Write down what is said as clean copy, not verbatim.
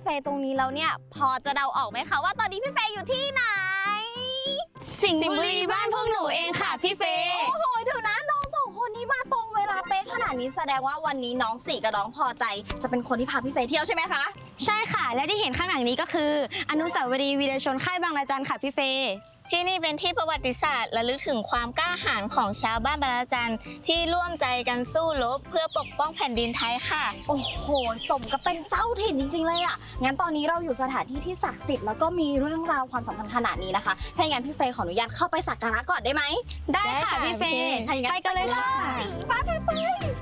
ย์ตรงนี้แล้วเนี่ยพอจะเดาออกไหมคะว่าตอนนี้พี่เฟย์อยู่ที่ไหนสิงห์บุรีบ้านพวกหนูเองค่ะพี่เฟย์โอ้โหเดี๋ยวนะน้องสองคนนี้มาตรงเวลาเป๊ะขนาดนี้แสดงว่าวันนี้น้องสี่กับน้องพอใจจะเป็นคนที่พาพี่เฟย์เที่ยวใช่ไหมคะใช่ค่ะและที่เห็นข้างหลังนี้ก็คืออนุสาวรีย์วีรชนค่ายบางระจันค่ะพี่เฟย์ที่นี่เป็นที่ประวัติศาสตร์ระลึกถึงความกล้าหาญของชาวบ้านบางระจันที่ร่วมใจกันสู้รบเพื่อปกป้องแผ่นดินไทยค่ะโอ้โหสมกับเป็นเจ้าถิ่นจริงๆเลยอ่ะงั้นตอนนี้เราอยู่สถานที่ที่ศักดิ์สิทธิ์แล้วก็มีเรื่องราวความสำคัญขนาดนี้นะคะถ้าอย่างนั้นพี่เฟย์ขออนุญาตเข้าไปสักการะก่อนได้ไหมได้ค่ะพี่เฟย์ไปกันเลยค่ะไป